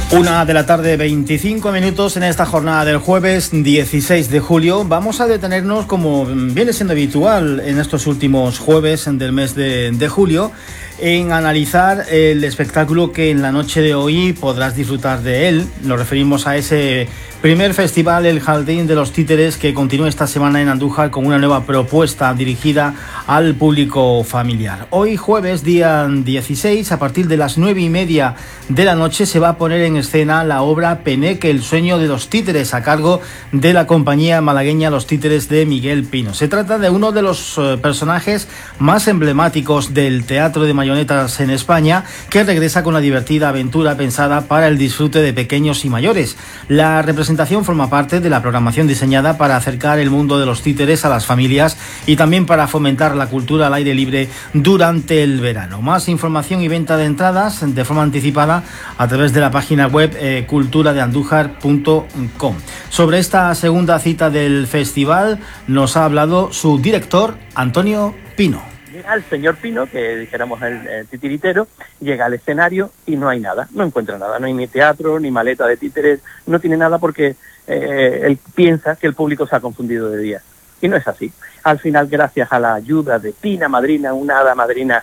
1:25 p.m. en esta jornada del jueves 16 de julio. Vamos a detenernos, como viene siendo habitual en estos últimos jueves del mes de julio, en analizar el espectáculo que en la noche de hoy podrás disfrutar de él. Nos referimos a ese primer festival, El Jardín de los Títeres, que continúa esta semana en Andújar con una nueva propuesta dirigida al público familiar. Hoy jueves, día 16, a partir de las 9:30 de la noche, se va a poner en escena la obra Peneque, el sueño de los títeres, a cargo de la compañía malagueña Los Títeres de Miguel Pino. Se trata de uno de los personajes más emblemáticos del teatro de marionetas en España, que regresa con una divertida aventura pensada para el disfrute de pequeños y mayores. La representación forma parte de la programación diseñada para acercar el mundo de los títeres a las familias y también para fomentar la cultura al aire libre durante el verano. Más información y venta de entradas de forma anticipada a través de la página web culturadeandújar.com. Sobre esta segunda cita del festival nos ha hablado su director, Antonio Pino. Llega el señor Pino, que dijéramos el titiritero, llega al escenario y no hay nada, no encuentra nada, no hay ni teatro, ni maleta de títeres, no tiene nada porque él piensa que el público se ha confundido de día. Y no es así. Al final, gracias a la ayuda de Pina Madrina, una hada madrina,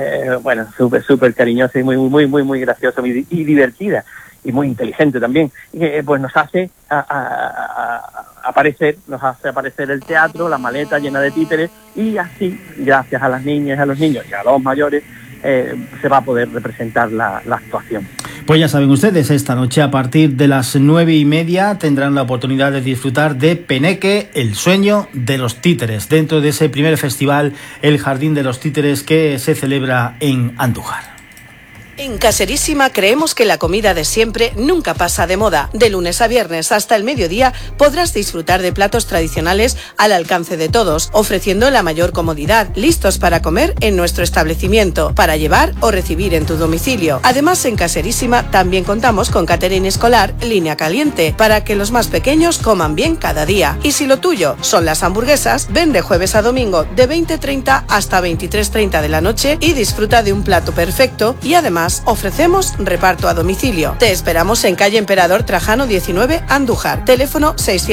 súper cariñosa y muy graciosa y divertida, y muy inteligente también, pues nos hace aparecer el teatro, la maleta llena de títeres, y así, gracias a las niñas, a los niños y a los mayores, se va a poder representar la actuación. Pues ya saben ustedes, esta noche a partir de las 9:30 tendrán la oportunidad de disfrutar de Peneque, el sueño de los títeres, dentro de ese primer festival, El Jardín de los Títeres, que se celebra en Andújar. En Caserísima creemos que la comida de siempre nunca pasa de moda. De lunes a viernes hasta el mediodía podrás disfrutar de platos tradicionales al alcance de todos, ofreciendo la mayor comodidad, listos para comer en nuestro establecimiento, para llevar o recibir en tu domicilio. Además, en Caserísima también contamos con catering escolar, línea caliente, para que los más pequeños coman bien cada día. Y si lo tuyo son las hamburguesas, ven de jueves a domingo de 20:30 hasta 23:30 de la noche y disfruta de un plato perfecto, y además ofrecemos reparto a domicilio. Te esperamos en calle Emperador Trajano 19, Andújar. Teléfono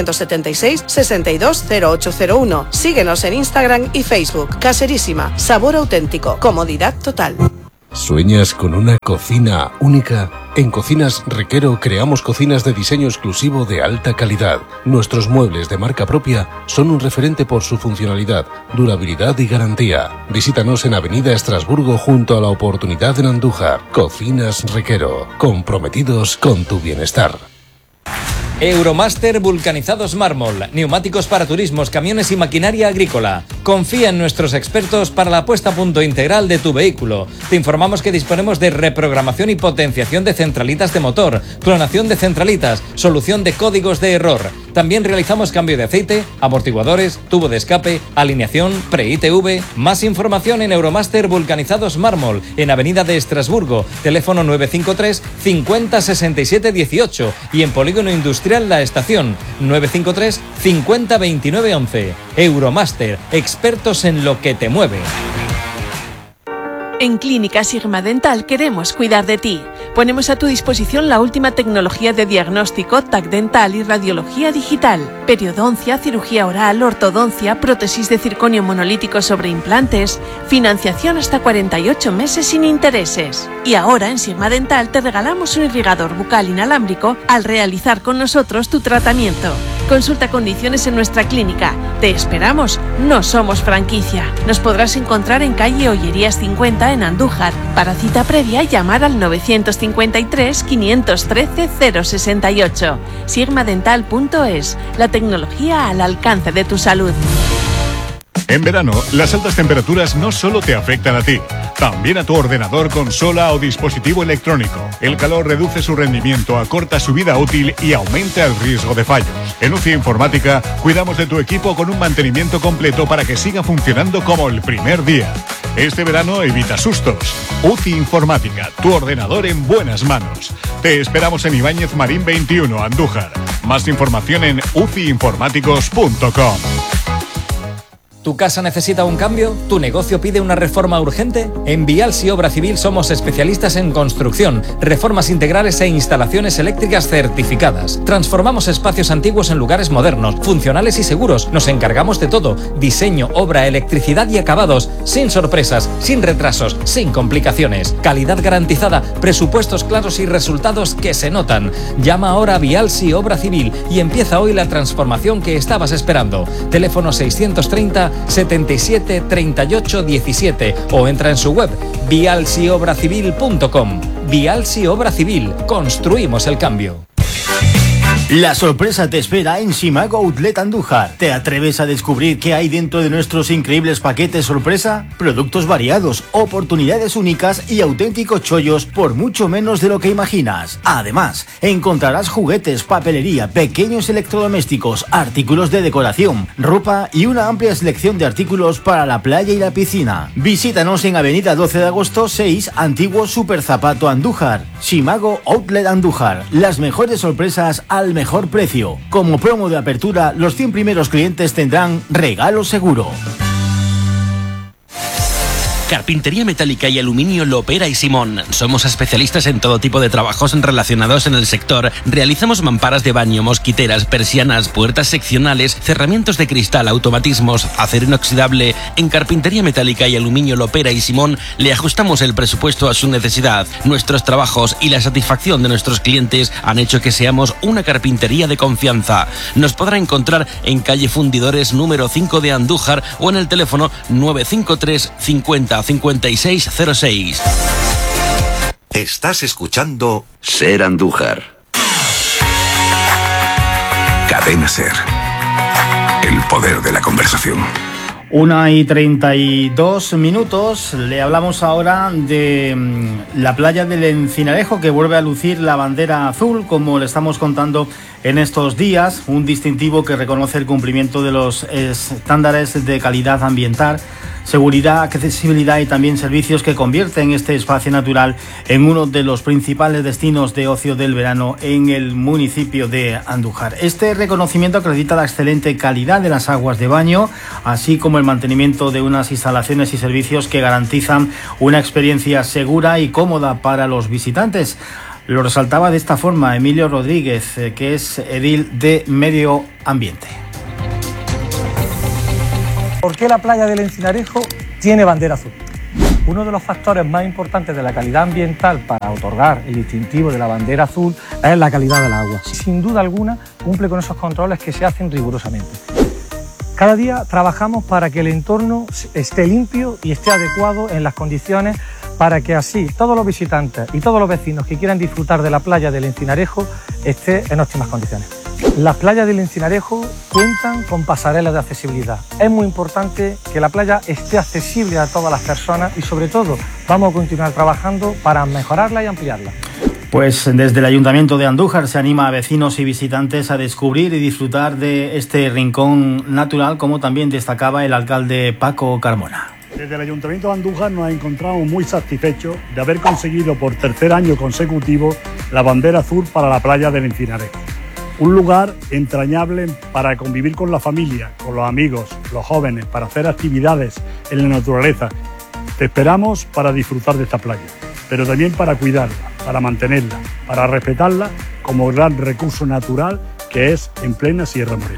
676 62 0801. Síguenos en Instagram y Facebook. Caserísima, sabor auténtico, comodidad total. ¿Sueñas con una cocina única? En Cocinas Requero creamos cocinas de diseño exclusivo de alta calidad. Nuestros muebles de marca propia son un referente por su funcionalidad, durabilidad y garantía. Visítanos en Avenida Estrasburgo junto a La Oportunidad en Andújar. Cocinas Requero, comprometidos con tu bienestar. Euromaster Vulcanizados Mármol, neumáticos para turismos, camiones y maquinaria agrícola. Confía en nuestros expertos para la puesta a punto integral de tu vehículo. Te informamos que disponemos de reprogramación y potenciación de centralitas de motor, clonación de centralitas, solución de códigos de error. También realizamos cambio de aceite, amortiguadores, tubo de escape, alineación, pre-ITV. Más información en Euromaster Vulcanizados Mármol, en Avenida de Estrasburgo, teléfono 953 50 67 18, y en Polígono Industrial La Estación, 953 50 29 11. Euromaster, expertos en lo que te mueve. En Clínica Sigma Dental queremos cuidar de ti. Ponemos a tu disposición la última tecnología de diagnóstico, TAC dental y radiología digital. Periodoncia, cirugía oral, ortodoncia, prótesis de circonio monolítico sobre implantes. Financiación hasta 48 meses sin intereses. Y ahora en Sigma Dental te regalamos un irrigador bucal inalámbrico al realizar con nosotros tu tratamiento. Consulta condiciones en nuestra clínica. Te esperamos, no somos franquicia. Nos podrás encontrar en calle Ollerías 50 en Andújar. Para cita previa, llamar al 953 513 068. Sigmadental.es, la tecnología al alcance de tu salud. En verano, las altas temperaturas no solo te afectan a ti, también a tu ordenador, consola o dispositivo electrónico. El calor reduce su rendimiento, acorta su vida útil y aumenta el riesgo de fallos. En UCI Informática, cuidamos de tu equipo con un mantenimiento completo para que siga funcionando como el primer día. Este verano evita sustos. UCI Informática, tu ordenador en buenas manos. Te esperamos en Ibáñez Marín 21, Andújar. Más información en uciinformáticos.com. ¿Tu casa necesita un cambio? ¿Tu negocio pide una reforma urgente? En Vialsi Obra Civil somos especialistas en construcción, reformas integrales e instalaciones eléctricas certificadas. Transformamos espacios antiguos en lugares modernos, funcionales y seguros. Nos encargamos de todo: diseño, obra, electricidad y acabados, sin sorpresas, sin retrasos, sin complicaciones. Calidad garantizada, presupuestos claros y resultados que se notan. Llama ahora a Vialsi Obra Civil y empieza hoy la transformación que estabas esperando. Teléfono 630 77 38 17 o entra en su web vialsiobracivil.com. Vialsi Obra Civil, construimos el cambio. La sorpresa te espera en Simago Outlet Andújar. ¿Te atreves a descubrir qué hay dentro de nuestros increíbles paquetes sorpresa? Productos variados, oportunidades únicas y auténticos chollos por mucho menos de lo que imaginas. Además, encontrarás juguetes, papelería, pequeños electrodomésticos, artículos de decoración, ropa y una amplia selección de artículos para la playa y la piscina. Visítanos en Avenida 12 de Agosto 6, Antiguo Super Zapato Andújar. Simago Outlet Andújar. Las mejores sorpresas al mejor precio. Como promo de apertura, los 100 primeros clientes tendrán regalo seguro. Carpintería metálica y aluminio Lopera y Simón. Somos especialistas en todo tipo de trabajos relacionados en el sector. Realizamos mamparas de baño, mosquiteras, persianas, puertas seccionales, cerramientos de cristal, automatismos, acero inoxidable. En Carpintería metálica y aluminio Lopera y Simón le ajustamos el presupuesto a su necesidad. Nuestros trabajos y la satisfacción de nuestros clientes han hecho que seamos una carpintería de confianza. Nos podrá encontrar en calle Fundidores número 5 de Andújar o en el teléfono 953 50 5606. Estás escuchando Ser Andújar. Cadena Ser. El poder de la conversación. 1:32. Le hablamos ahora de la playa del Encinarejo, que vuelve a lucir la bandera azul, como le estamos contando en estos días. Un distintivo que reconoce el cumplimiento de los estándares de calidad ambiental, seguridad, accesibilidad y también servicios que convierten este espacio natural en uno de los principales destinos de ocio del verano en el municipio de Andújar. Este reconocimiento acredita la excelente calidad de las aguas de baño, así como el mantenimiento de unas instalaciones y servicios que garantizan una experiencia segura y cómoda para los visitantes. Lo resaltaba de esta forma Emilio Rodríguez, que es edil de Medio Ambiente. ¿Por qué la playa del Encinarejo tiene bandera azul? Uno de los factores más importantes de la calidad ambiental para otorgar el distintivo de la bandera azul es la calidad del agua. Sin duda alguna cumple con esos controles que se hacen rigurosamente. Cada día trabajamos para que el entorno esté limpio y esté adecuado en las condiciones para que así todos los visitantes y todos los vecinos que quieran disfrutar de la playa del Encinarejo estén en óptimas condiciones. Las playas del Encinarejo cuentan con pasarelas de accesibilidad. Es muy importante que la playa esté accesible a todas las personas y sobre todo vamos a continuar trabajando para mejorarla y ampliarla. Pues desde el Ayuntamiento de Andújar se anima a vecinos y visitantes a descubrir y disfrutar de este rincón natural, como también destacaba el alcalde Paco Carmona. Desde el Ayuntamiento de Andújar nos encontramos muy satisfechos de haber conseguido por tercer año consecutivo la bandera azul para la playa del Encinarejo. Un lugar entrañable para convivir con la familia, con los amigos, los jóvenes, para hacer actividades en la naturaleza. Te esperamos para disfrutar de esta playa, pero también para cuidarla, para mantenerla, para respetarla como gran recurso natural que es en plena Sierra Morena.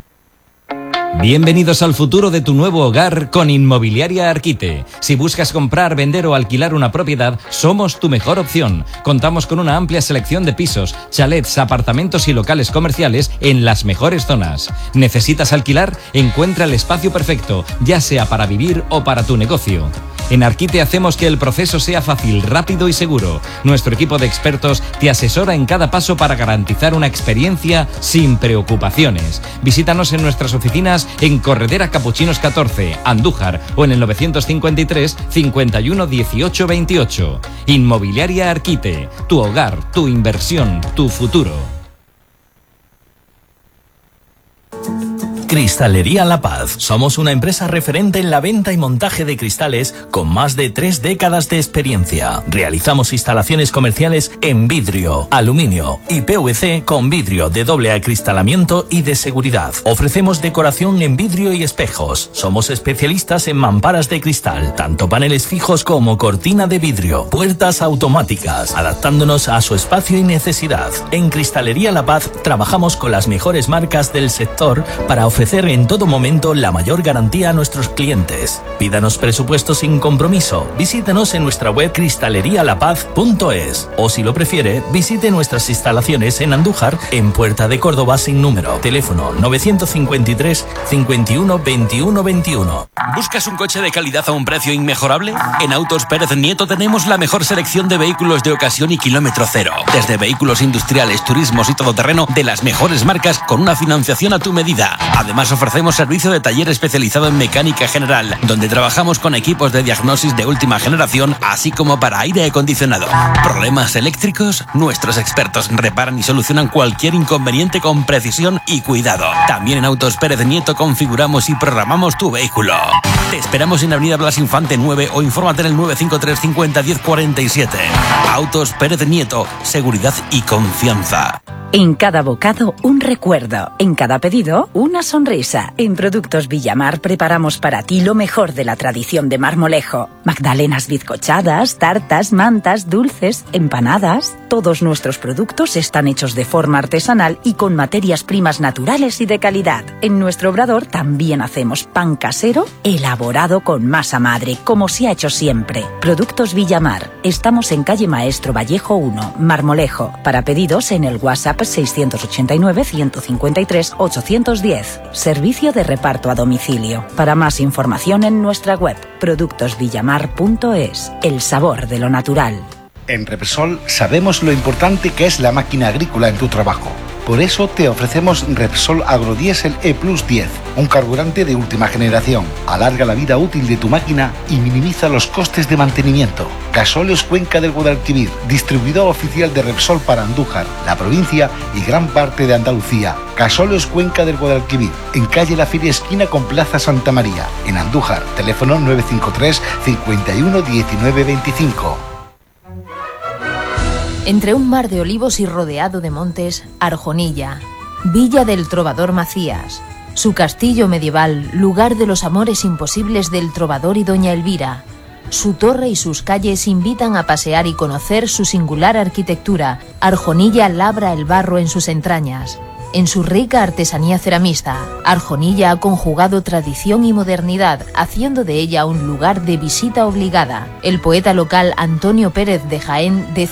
Bienvenidos al futuro de tu nuevo hogar con Inmobiliaria Arquite. Si buscas comprar, vender o alquilar una propiedad, somos tu mejor opción. Contamos con una amplia selección de pisos, chalets, apartamentos y locales comerciales en las mejores zonas. ¿Necesitas alquilar? Encuentra el espacio perfecto, ya sea para vivir o para tu negocio. En Arquite hacemos que el proceso sea fácil, rápido y seguro. Nuestro equipo de expertos te asesora en cada paso para garantizar una experiencia sin preocupaciones. Visítanos en nuestras oficinas en Corredera Capuchinos 14, Andújar, o en el 953 51 18 28. Inmobiliaria Arquite, tu hogar, tu inversión, tu futuro. Cristalería La Paz. Somos una empresa referente en la venta y montaje de cristales con más de 3 décadas de experiencia. Realizamos instalaciones comerciales en vidrio, aluminio y PVC con vidrio de doble acristalamiento y de seguridad. Ofrecemos decoración en vidrio y espejos. Somos especialistas en mamparas de cristal, tanto paneles fijos como cortina de vidrio, puertas automáticas, adaptándonos a su espacio y necesidad. En Cristalería La Paz trabajamos con las mejores marcas del sector para ofrecer en todo momento la mayor garantía a nuestros clientes. Pídanos presupuesto sin compromiso. Visítenos en nuestra web cristalerialapaz.es o, si lo prefiere, visite nuestras instalaciones en Andújar, en Puerta de Córdoba sin número. Teléfono 953 51 21 21. ¿Buscas un coche de calidad a un precio inmejorable? En Autos Pérez Nieto tenemos la mejor selección de vehículos de ocasión y kilómetro cero. Desde vehículos industriales, turismos y todoterreno de las mejores marcas con una financiación a tu medida. Además, ofrecemos servicio de taller especializado en mecánica general, donde trabajamos con equipos de diagnosis de última generación, así como para aire acondicionado. ¿Problemas eléctricos? Nuestros expertos reparan y solucionan cualquier inconveniente con precisión y cuidado. También en Autos Pérez Nieto configuramos y programamos tu vehículo. Te esperamos en Avenida Blas Infante 9 o infórmate en el 953 50 10 47. Autos Pérez Nieto, seguridad y confianza. En cada bocado, un recuerdo. En cada pedido, una sonrisa. En Productos Villamar preparamos para ti lo mejor de la tradición de Marmolejo. Magdalenas bizcochadas, tartas, mantas, dulces, empanadas. Todos nuestros productos están hechos de forma artesanal y con materias primas naturales y de calidad. En nuestro obrador también hacemos pan casero elaborado con masa madre, como se ha hecho siempre. Productos Villamar. Estamos en calle Maestro Vallejo 1, Marmolejo. Para pedidos en el WhatsApp 689 153 810. Servicio de reparto a domicilio. Para más información en nuestra web productosvillamar.es. El sabor de lo natural. En Repsol sabemos lo importante que es la máquina agrícola en tu trabajo. Por eso te ofrecemos Repsol Agrodiesel E+10, un carburante de última generación. Alarga la vida útil de tu máquina y minimiza los costes de mantenimiento. Gasóleos Cuenca del Guadalquivir, distribuidor oficial de Repsol para Andújar, la provincia y gran parte de Andalucía. Gasóleos Cuenca del Guadalquivir, en calle La Feria esquina con Plaza Santa María, en Andújar. Teléfono 953 51 19 25. Entre un mar de olivos y rodeado de montes, Arjonilla, Villa del Trovador Macías, su castillo medieval, lugar de los amores imposibles del trovador y doña Elvira. Su torre y sus calles invitan a pasear y conocer su singular arquitectura. Arjonilla labra el barro en sus entrañas. En su rica artesanía ceramista, Arjonilla ha conjugado tradición y modernidad, haciendo de ella un lugar de visita obligada. El poeta local Antonio Pérez de Jaén